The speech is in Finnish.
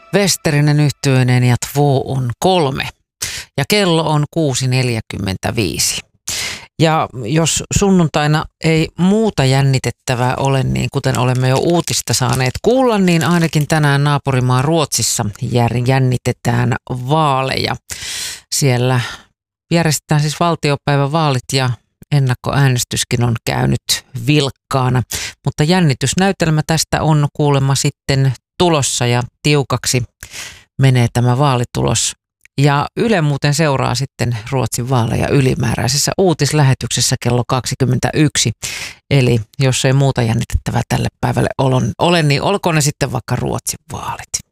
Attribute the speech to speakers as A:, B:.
A: Westerinen yhtyeinen ja Två on 3. Ja kello on 6.45. Ja jos sunnuntaina ei muuta jännitettävää ole, niin kuten olemme jo uutista saaneet kuulla, niin ainakin tänään naapurimaa Ruotsissa jännitetään vaaleja. Siellä järjestetään siis valtiopäivävaalit ja ennakkoäänestyskin on käynyt vilkkaana. Mutta jännitysnäytelmä tästä on kuulemma sitten tulossa ja tiukaksi menee tämä vaalitulos. Ja Yle muuten seuraa sitten Ruotsin vaaleja ylimääräisessä uutislähetyksessä kello 21. Eli jos ei muuta jännitettävää tälle päivälle ole, niin olkoon ne sitten vaikka Ruotsin vaalit.